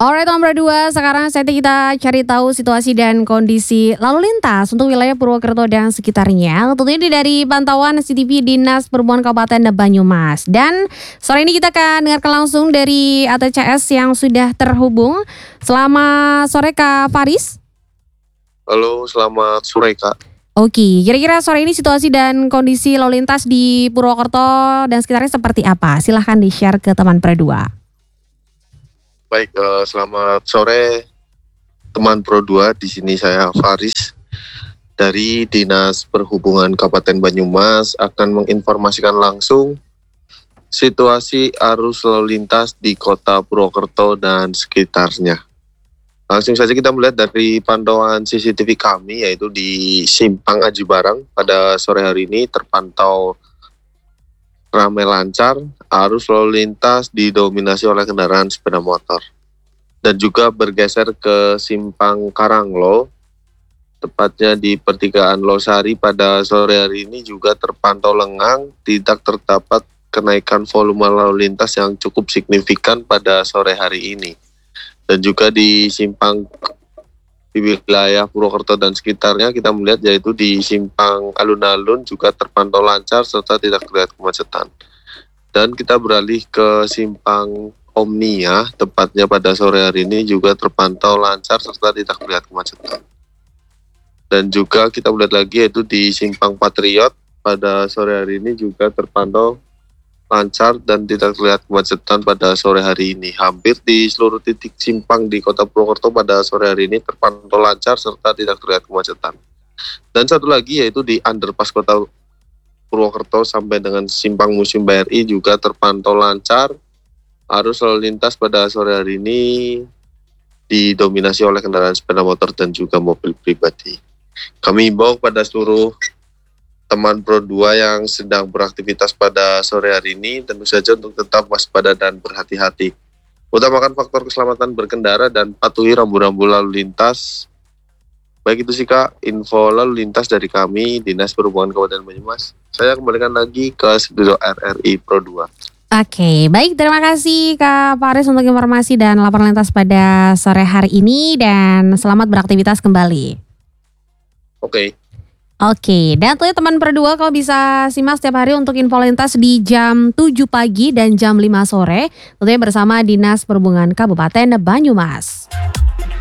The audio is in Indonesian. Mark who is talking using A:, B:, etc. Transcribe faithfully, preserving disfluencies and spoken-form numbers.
A: Alright nomor dua, sekarang saatnya kita cari tahu situasi dan kondisi lalu lintas untuk wilayah Purwokerto dan sekitarnya. Tentunya ini dari pantauan C C T V Dinas Perhubungan Kabupaten Banyumas. Dan sore ini kita akan dengarkan langsung dari A T C S yang sudah terhubung. Selamat sore Kak Faris.
B: Halo, selamat sore Kak.
A: Oke, kira-kira sore ini situasi dan kondisi lalu lintas di Purwokerto dan sekitarnya seperti apa? Silahkan di-share ke teman Pro dua.
B: Baik, uh, selamat sore teman Pro dua. Di sini saya Faris dari Dinas Perhubungan Kabupaten Banyumas akan menginformasikan langsung situasi arus lalu lintas di Kota Purwokerto dan sekitarnya. Langsung saja kita melihat dari pantauan C C T V kami, yaitu di Simpang Aji Barang pada sore hari ini terpantau ramai lancar, arus lalu lintas didominasi oleh kendaraan sepeda motor. Dan juga bergeser ke Simpang Karanglo, tepatnya di pertigaan Losari pada sore hari ini juga terpantau lengang, tidak terdapat kenaikan volume lalu lintas yang cukup signifikan pada sore hari ini. Dan juga di Simpang di wilayah Purwokerto dan sekitarnya kita melihat yaitu di Simpang Alun-Alun juga terpantau lancar serta tidak terlihat kemacetan. Dan kita beralih ke Simpang Omnia, tepatnya pada sore hari ini juga terpantau lancar serta tidak terlihat kemacetan. Dan juga kita melihat lagi yaitu di Simpang Patriot pada sore hari ini juga terpantau lancar dan tidak terlihat kemacetan pada sore hari ini. Hampir di seluruh titik simpang di Kota Purwokerto pada sore hari ini terpantau lancar serta tidak terlihat kemacetan. Dan satu lagi yaitu di underpass Kota Purwokerto sampai dengan Simpang Museum B R I juga terpantau lancar. Arus lalu lintas pada sore hari ini didominasi oleh kendaraan sepeda motor dan juga mobil pribadi. Kami himbau pada seluruh teman Pro dua yang sedang beraktivitas pada sore hari ini tentu saja untuk tetap waspada dan berhati-hati. Utamakan faktor keselamatan berkendara dan patuhi rambu-rambu lalu lintas. Baik itu sih Kak, info lalu lintas dari kami Dinas Perhubungan Kabupaten Banyumas. Saya kembalikan lagi ke studio R R I Pro dua.
A: Oke, baik, terima kasih Kak Faris untuk informasi dan laporan lintas pada sore hari ini dan selamat beraktivitas kembali.
B: Oke.
A: Oke, dan tentunya teman Pro dua kalau bisa simak setiap hari untuk info lintas di jam tujuh pagi dan jam lima sore, tentunya bersama Dinas Perhubungan Kabupaten Banyumas.